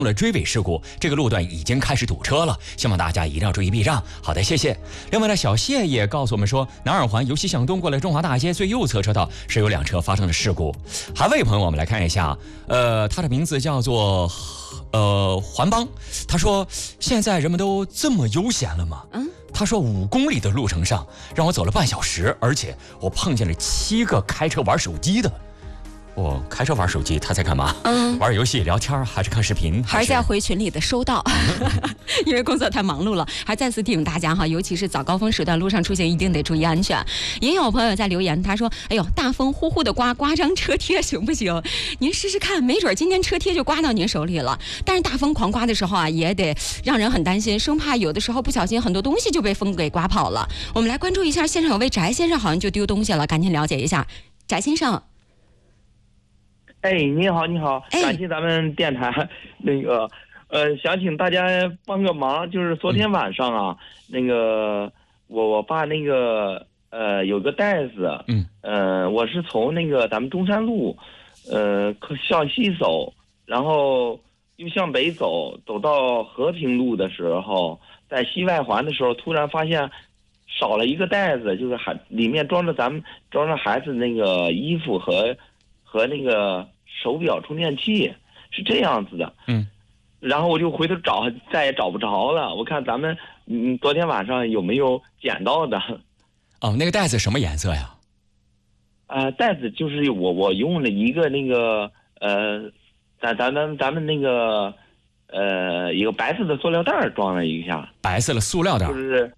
了追尾事故，这个路段已经开始堵车了，希望大家一定要注意避让。好的，谢谢。另外呢，小谢也告诉我们说，南二环由西向东过来中华大街最右侧车道是有2车发生了事故。还位朋友，我们来看一下，他的名字叫做环邦，他说现在人们都这么悠闲了吗？他说5公里的路程上让我走了半小时，而且我碰见了7个开车玩手机的。我开车玩手机，他在干嘛？玩游戏、聊天，还是看视频？ 还是在回群里的收到？因为工作太忙碌了，还再次提醒大家哈，尤其是早高峰时段，路上出行一定得注意安全。也有朋友在留言，他说：“哎呦，大风呼呼的刮张车贴行不行？您试试看，没准今天车贴就刮到您手里了。但是大风狂刮的时候啊，也得让人很担心，生怕有的时候不小心很多东西就被风给刮跑了。我们来关注一下，线上有位翟先生好像就丢东西了，赶紧了解一下。翟先生。” 哎，你好，你好，感谢咱们电台。那个，想请大家帮个忙，就是昨天晚上啊，那个我把那个有个袋子，我是从那个咱们中山路，向西走，然后又向北走，走到和平路的时候，在西外环的时候，突然发现少了一个袋子，就是里面装着孩子那个衣服和那个手表充电器，是这样子的。然后我就回头找，再也找不着了。我看咱们昨天晚上有没有捡到的？ 哦，那个袋子什么颜色呀？ 袋子就是我用了一个那个咱们那个一个白色的塑料袋装了一下。 白色的塑料袋， 就是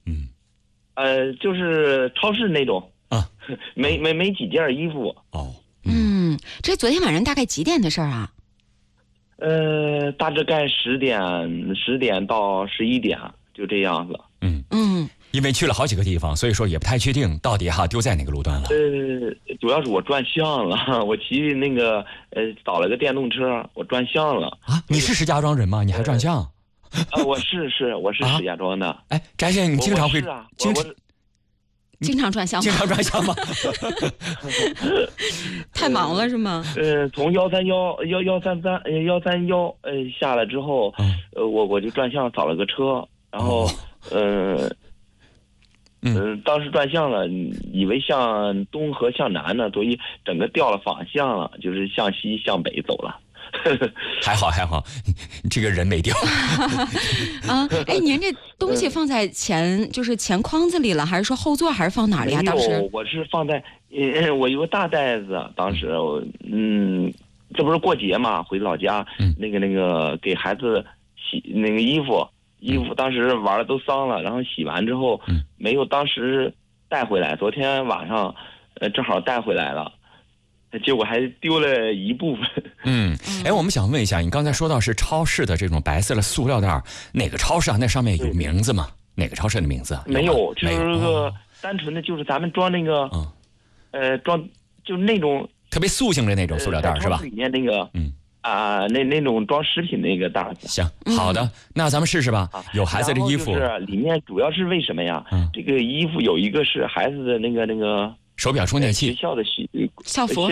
就是超市那种啊， 没几件衣服。 哦。 这昨天晚上大概几点的事儿啊？ 大概10点到11点，就这样子。 因为去了好几个地方，所以说也不太确定到底丢在哪个路段了。 主要是我转向了，我骑那个找了个电动车，我转向了。 你是石家庄人吗？你还转向？ 我是石家庄的。 哎，翟先生，你经常会经常转向吗？ 经常转向吗？ 太忙了是吗？ 从131下来之后，我就转向找了个车，然后当时转向了，以为向东和向南呢，所以整个掉了方向了，就是向西向北走了。 还好，这个人没掉。 哎，您这东西放在前筐子里了，还是说后座，还是放哪里呀？当时我是放在我有个大袋子，当时这不是过节嘛，回老家，那个给孩子洗那个衣服，当时玩的都脏了，然后洗完之后没有当时带回来，昨天晚上正好带回来了。结果还丢了一部分。 我们想问一下，你刚才说到是超市的这种白色的塑料袋，哪个超市啊？那上面有名字吗？哪个超市的名字？ 没有，就是个单纯的，就是咱们装那个，装就是那种特别塑性的那种塑料袋是吧？ 里面那个，那种装食品那个袋子。 行，好的，那咱们试试吧。有孩子的衣服， 是里面主要是为什么呀？这个衣服有一个是孩子的那个。 手表充电器， 学校的校服，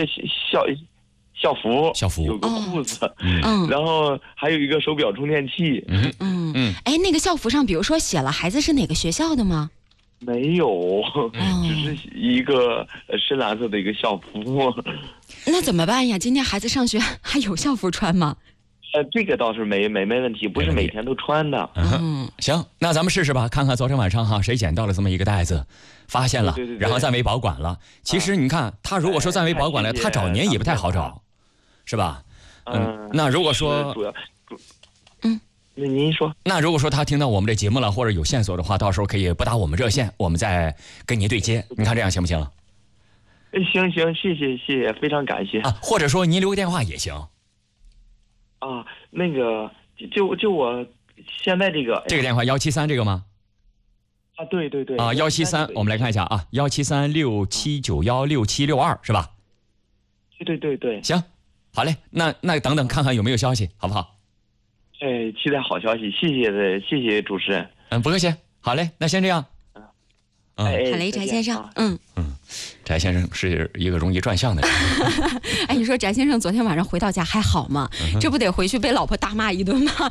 校服有个裤子，然后还有一个手表充电器。 哎，那个校服上，比如说写了孩子是哪个学校的吗？ 没有，只是一个深蓝色的一个校服。 那怎么办呀？今天孩子上学还有校服穿吗？ 这个倒是没问题，不是每天都穿的。 行，那咱们试试吧，看看昨天晚上谁捡到了这么一个袋子，发现了，然后暂为保管了。其实你看，他如果说暂为保管了，他找您也不太好找，是吧？那如果说， 那您说， 那如果说他听到我们这节目了，或者有线索的话，到时候可以拨打我们热线，我们再跟您对接。你看这样行不行？ 行，谢谢，非常感谢。 或者说您留个电话也行。 那个就我现在这个电话173这个吗？ 对 173，我们来看一下啊，17367916762是吧？ 对。 行，好嘞，那等等看看有没有消息，好不好？ 期待好消息，谢谢主持人。 不客气，好嘞，那先这样。 好嘞，翟先生， 翟先生是一个容易转向的人。 哎，你说翟先生昨天晚上回到家还好吗？这不得回去被老婆大骂一顿吗？